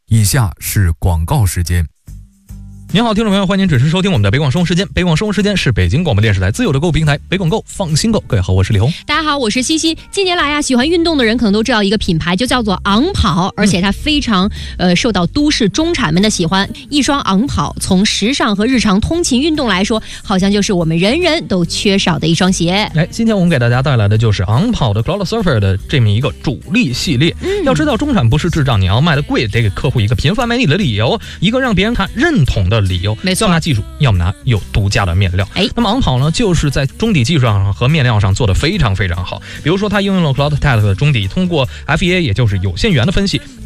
以下是广告时间。 您好，听众朋友，欢迎您准时收听我们的北广生活时间。北广生活时间是北京广播电视台自有的购物平台北广购，放心购。各位好，我是李红。 大家好，我是西西。近年来呀，喜欢运动的人可能都知道一个品牌，就叫做昂跑，而且它非常受到都市中产们的喜欢。一双昂跑，从时尚和日常通勤运动来说，好像就是我们人人都缺少的一双鞋。 今天我们给大家带来的就是昂跑的 Cloud Surfer 的这么一个主力系列。要知道，中产不是智障，你要卖的贵，得给客户一个频繁买你的理由，一个让别人看认同的理由。 没错， 要拿技术，要么拿有独家的面料。那么昂跑呢，就是在中底技术上和面料上做得非常非常好。比如说，它应用了 Cloud Tech 的中底，通过 FEA 也就是有限元的分析，